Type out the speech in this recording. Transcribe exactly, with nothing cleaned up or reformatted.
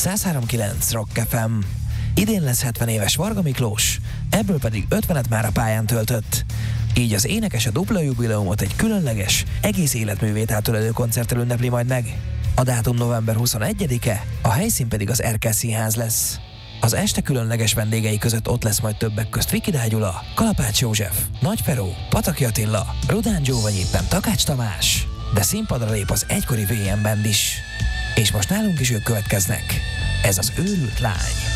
száz három kilenc Rock ef em. Idén lesz hetven éves Varga Miklós, ebből pedig ötvenet már a pályán töltött. Így az énekes a dupla jubileumot egy különleges, egész életművét átölelő koncerttel ünnepli majd meg. A dátum november huszonegyedike, a helyszín pedig az Erkel Színház lesz. Az este különleges vendégei között ott lesz majd többek közt Vikidály Gyula, Kalapács József, Nagy Feró, Pataki Attila, Rudán Joe vagy éppen Takács Tamás, de színpadra lép az egykori vé em Band is. És most nálunk is ők következnek. Ez az Őrült Lány.